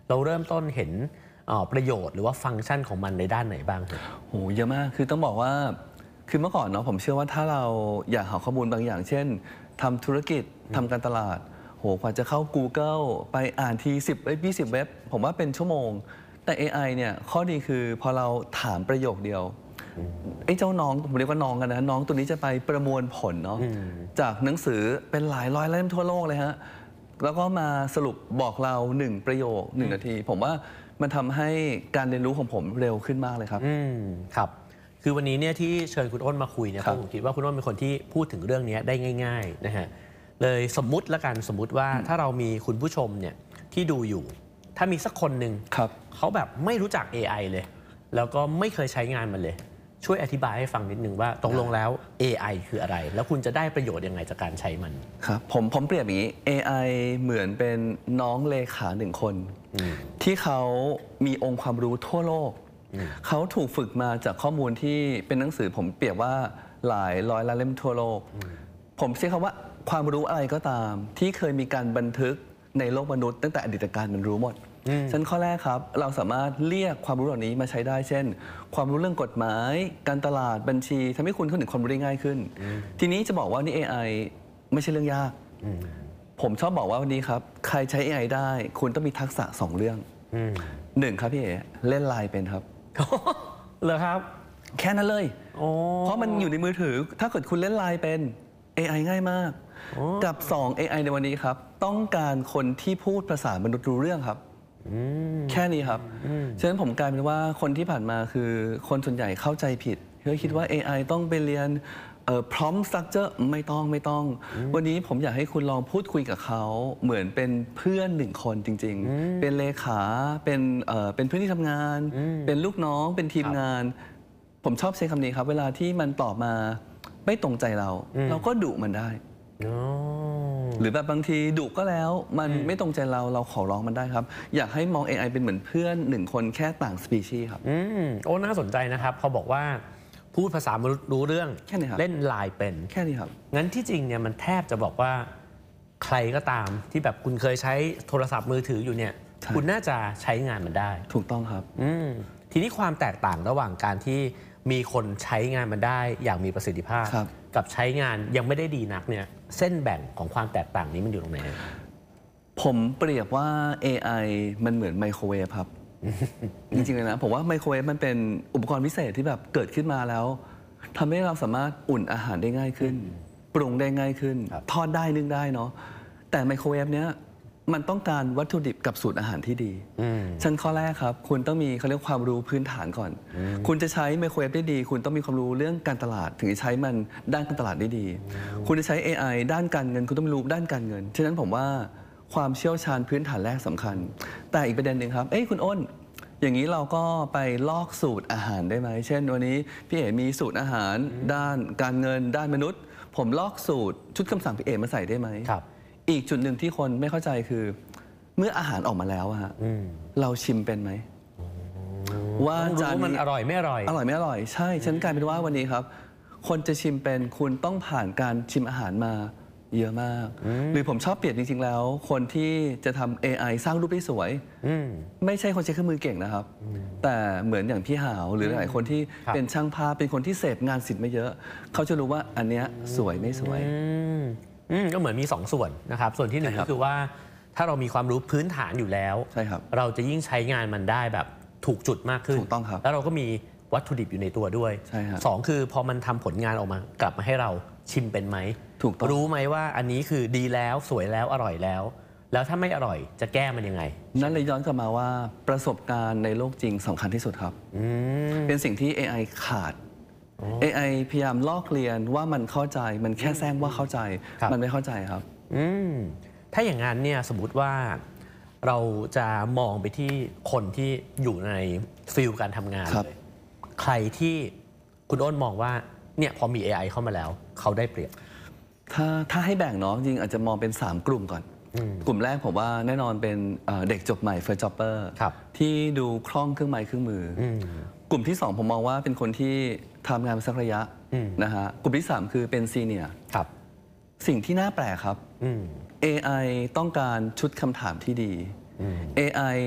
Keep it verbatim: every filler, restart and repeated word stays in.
เราเริ่มต้นเห็นประโยชน์หรือว่าฟังก์ชันของมันในด้านไหนบ้างครับโหเยอะมากคือต้องบอกว่าคือเมื่อก่อนเนาะผมเชื่อว่าถ้าเราอยากหาข้อมูลบางอย่าง เช่นทำธุรกิจทำการตลาดโหกว่าจะเข้า Google ไปอ่านทีสิบเว็บยี่สิบเว็บผมว่าเป็นชั่วโมงแต่ เอ ไอ เนี่ยข้อดีคือพอเราถามประโยคเดียวไอ้เจ้าน้องผมเรียกว่าน้องกันนะน้องตัวนี้จะไปประมวลผลเนาะจากหนังสือเป็นหลายร้อยเล่มทั่วโลกเลยฮะแล้วก็มาสรุปบอกเราหนึ่งประโยคหนึ่งนาทีผมว่ามันทำให้การเรียนรู้ของผมเร็วขึ้นมากเลยครับอืมครับคือวันนี้เนี่ยที่เชิญคุณอ้นมาคุยเนี่ยผมคิดว่าคุณอ้นเป็นคนที่พูดถึงเรื่องนี้ได้ง่ายๆนะฮะเลยสมมุติละกันสมมุติว่าถ้าเรามีคุณผู้ชมเนี่ยที่ดูอยู่ถ้ามีสักคนหนึ่งเขาแบบไม่รู้จัก เอ ไอ เลยแล้วก็ไม่เคยใช้งานมันเลยช่วยอธิบายให้ฟังนิดนึงว่าตกลงแล้ว เอ ไอ คืออะไรแล้วคุณจะได้ประโยชน์ยังไงจากการใช้มันครับผมผมเปรียบอย่างนี้ เอ ไอ เหมือนเป็นน้องเลขาหนึ่งคนที่เขามีองค์ความรู้ทั่วโลกเขาถูกฝึกมาจากข้อมูลที่เป็นหนังสือผมเปรียบว่าหลายร้อยล้านเล่มทั่วโลกผมใช้คำว่าความรู้อะไรก็ตามที่เคยมีการบันทึกในโลกมนุษย์ตั้งแต่อดีตการมันรู้หมดฉะนั้นข้อแรกครับเราสามารถเรียกความรู้เหล่านี้มาใช้ได้เช่นความรู้เรื่องกฎหมายการตลาดบัญชีทำให้คุณเข้าถึงความรู้ได้ง่ายขึ้นทีนี้จะบอกว่านี่ เอ ไอ ไม่ใช่เรื่องยากผมชอบบอกว่าวันนี้ครับใครใช้ เอ ไอ ได้คุณต้องมีทักษะสองเรื่องหนึ่งครับพี่เอ๋เล่นไลน์เป็นครับเหรอครับแค่นั้นเลยเพราะมันอยู่ในมือถือถ้าเกิดคุณเล่นไลน์เป็น เอ ไอ ง่ายมากกับสอง เอ ไอ ในวันนี้ครับต้องการคนที่พูดภาษามนุษย์รู้เรื่องครับแค่นี้ครับฉะนั้นผมกลายเป็นว่าคนที่ผ่านมาคือคนส่วนใหญ่เข้าใจผิดเขาคิดว่า เอ ไอ ต้องไปเรียนพร้อมสตรัคเจอร์ไม่ต้องไม่ต้องวันนี้ผมอยากให้คุณลองพูดคุยกับเขาเหมือนเป็นเพื่อนหนึ่งคนจริงๆเป็นเลขาเป็นเป็นเพื่อนที่ทำงานเป็นลูกน้องเป็นทีมงานผมชอบใช้คำนี้ครับเวลาที่มันตอบมาไม่ตรงใจเราเราก็ดุมันได้หรือแบบบางทีดุก็แล้วมันไม่ตรงใจเราเราขอร้องมันได้ครับอยากให้มอง เอ ไอ เป็นเหมือนเพื่อนหนึ่งคนแค่ต่างสปีชีส์ครับอืมโอ้น่าสนใจนะครับพอบอกว่าพูดภาษามนุษย์รู้เรื่องแค่นี้ครับเล่นไลน์เป็นแค่นี้ครับงั้นที่จริงเนี่ยมันแทบจะบอกว่าใครก็ตามที่แบบคุณเคยใช้โทรศัพท์มือถืออยู่เนี่ยคุณน่าจะใช้งานมันได้ถูกต้องครับอืมทีนี้ความแตกต่างระหว่างการที่มีคนใช้งานมันได้อย่างมีประสิทธิภาพกับใช้งานยังไม่ได้ดีนักเนี่ยเส้นแบ่งของความแตกต่างนี้มันอยู่ตรงไหนผมเปรียบว่า เอ ไอ มันเหมือนไมโครเวฟครับ จริงๆเลยนะผมว่าไมโครเวฟมันเป็นอุปกรณ์พิเศษที่แบบเกิดขึ้นมาแล้วทำให้เราสามารถอุ่นอาหารได้ง่ายขึ้นปรุงได้ง่ายขึ้นทอดได้นึ่งได้เนาะแต่ไมโครเวฟเนี้ยมันต้องการวัตถุดิบกับสูตรอาหารที่ดีชั้นข้อแรกครับคุณต้องมีเขาเรียกความรู้พื้นฐานก่อนคุณจะใช้ไมโครเวฟได้ดีคุณต้องมีความรู้เรื่องการตลาดถึงจะใช้มันด้านการตลาดได้ดีคุณจะใช้ เอ ไอ ด้านการเงินคุณต้องรู้ด้านการเงินฉะนั้นผมว่าความเชี่ยวชาญพื้นฐานแรกสำคัญแต่อีกประเด็นหนึ่งครับเอ้ยคุณอ้นอย่างนี้เราก็ไปลอกสูตรอาหารได้ไหมเช่นวันนี้พี่เอ๋มีสูตรอาหารด้านการเงินด้านมนุษย์ผมลอกสูตรชุดคำสั่งพี่เอ๋มาใส่ได้ไหมอีกจุดหนึ่งที่คนไม่เข้าใจคือเมื่ออาหารออกมาแล้วฮะเราชิมเป็นไหมว่าจานมันอร่อยไม่อร่อยอร่อยไม่อร่อยใช่ฉันกลายเป็นว่าวันนี้ครับคนจะชิมเป็นคุณต้องผ่านการชิมอาหารมาเยอะมากหรือผมชอบเปรียบจริงๆแล้วคนที่จะทำ เอ ไอ สร้างรูปได้สวยไม่ใช่คนใช้เครื่องมือเก่งนะครับแต่เหมือนอย่างพี่หาวหรือหลายคนที่เป็นช่างภาพเป็นคนที่เสพงานศิลป์มาเยอะเขาจะรู้ว่าอันเนี้ยสวยไม่สวยก็เหมือนมีสองส่วนนะครับส่วนที่หนึ่งก็คือว่าถ้าเรามีความรู้พื้นฐานอยู่แล้วเราจะยิ่งใช้งานมันได้แบบถูกจุดมากขึ้นถูกต้องครับแล้วเราก็มีวัตถุดิบอยู่ในตัวด้วยสองคือพอมันทำผลงานออกมากลับมาให้เราชิมเป็นไหมถูกต้องรู้ไหมว่าอันนี้คือดีแล้วสวยแล้วอร่อยแล้วแล้วถ้าไม่อร่อยจะแก้มันยังไงนั่นเลยย้อนกลับมาว่าประสบการณ์ในโลกจริงสำคัญที่สุดครับเป็นสิ่งที่ เอ ไอ ขาด เอ ไอ พยายามลอกเรียนว่ามันเข้าใจมันแค่แซงว่าเข้าใจมันไม่เข้าใจครับถ้าอย่างนั้นเนี่ยสมมุติว่าเราจะมองไปที่คนที่อยู่ในฟิลการทำงานเลยใครที่คุณอ้นมองว่าเนี่ยพอมี เอ ไอ เข้ามาแล้วเขาได้เปรียบถ้าถ้าให้แบ่งเนาะจริงอาจจะมองเป็นสามกลุ่มก่อนกลุ่มแรกผมว่าแน่นอนเป็นเด็กจบใหม่ First Jobber ที่ดูคล่องเครื่องไม้เครื่องมือกลุ่มที่สองผมมองว่าเป็นคนที่ทำงานมาสักระยะนะฮะกลุ่มที่สามคือเป็นซีเนียร์สิ่งที่น่าแปลกครับ เอ ไอ ต้องการชุดคำถามที่ดี เอ ไอ